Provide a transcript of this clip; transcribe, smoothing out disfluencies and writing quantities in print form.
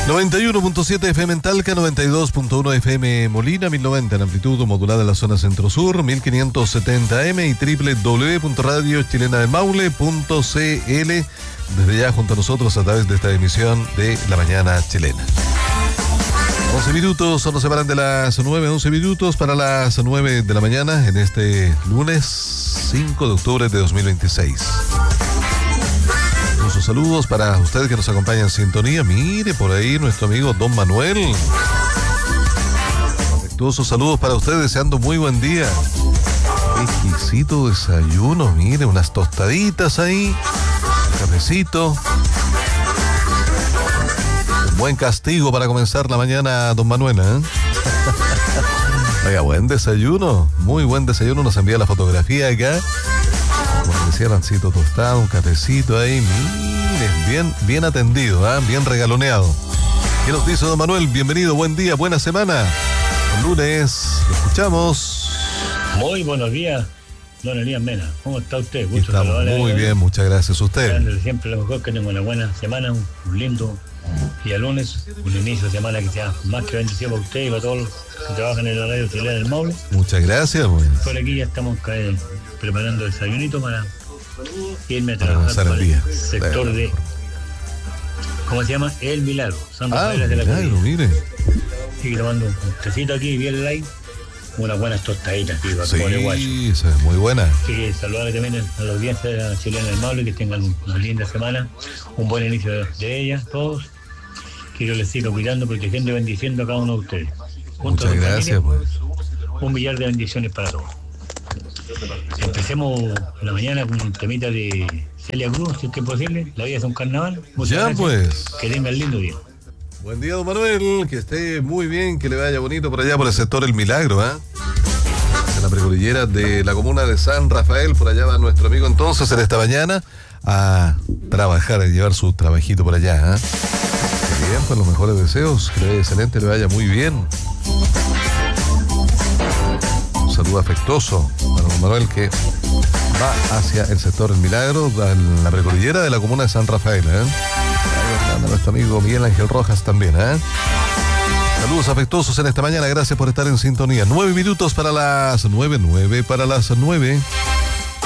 91.7 FM en Talca, 92.1 FM Molina, 1090 en amplitud modulada en la zona centro-sur, 1570 AM y www.radiochilenadelmaule.cl. Desde ya junto a nosotros a través de esta emisión de La Mañana Chilena. 11 minutos, nos separan de las 9, 11 minutos para las 9 de la mañana en este lunes 5 de octubre de 2026. Muchos saludos para ustedes que nos acompañan en sintonía. Mire, por ahí nuestro amigo Don Manuel. Afectuosos saludos para ustedes, deseando muy buen día. Qué exquisito desayuno, mire, unas tostaditas ahí, un cafecito. Un buen castigo para comenzar la mañana, Don Manuel, ¿eh? Oiga, buen desayuno, muy buen desayuno. Nos envía la fotografía acá. Como decía, pancito tostado, un cafecito ahí, miren, bien atendido, ¿eh? Bien regaloneado. ¿Qué nos dice Don Manuel? Bienvenido, buen día, buena semana. El lunes, lo escuchamos. Muy buenos días, don Elías Mena. ¿Cómo está usted? Gusto saludarle. Muy bien, muchas gracias a usted. Siempre lo mejor, que tenga una buena semana, un lindo día lunes, un inicio de semana que sea más que bendecido para usted y para todos los que trabajan en la radio Chilena del Maule. Muchas gracias. Bueno. Por aquí ya estamos preparando el desayunito para irme a trabajar para el sector de, ¿cómo se llama? El Milagro, San Rafael de la Milagro, mire. Y tomando un tecito aquí bien light, unas buenas tostaditas aquí, sí, esa es muy buena. Sí, saludarle también a la audiencia chilena del Maule, que tengan una linda semana, un buen inicio de ella, todos. Que yo les siga cuidando, protegiendo y bendiciendo a cada uno de ustedes. Muchas gracias, pues. Un millar de bendiciones para todos. Empecemos la mañana con un temita de Celia Cruz, si es que es posible. La vida es un carnaval. Muchas gracias. Pues. Que tengan lindo día. Buen día, Don Manuel. Que esté muy bien, que le vaya bonito por allá, por el sector El Milagro, ¿eh? En la precordillera de la comuna de San Rafael. Por allá va nuestro amigo entonces en esta mañana a trabajar, a llevar su trabajito por allá, ¿eh? Bien, pues los mejores deseos, que le vaya excelente, le vaya muy bien. Un saludo afectuoso para Don Manuel, que va hacia el sector El Milagro, en la precordillera de la comuna de San Rafael, ¿eh? Ahí anda nuestro amigo Miguel Ángel Rojas también, ¿eh? Saludos afectuosos en esta mañana, gracias por estar en sintonía. 9 minutos para las 9, 9 para las 9.